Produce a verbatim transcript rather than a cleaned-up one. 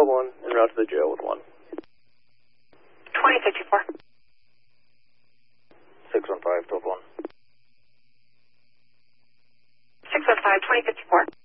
twelve one, en route to the jail with one. twenty fifty-four. six one five, twelve one. six one five, twenty fifty-four.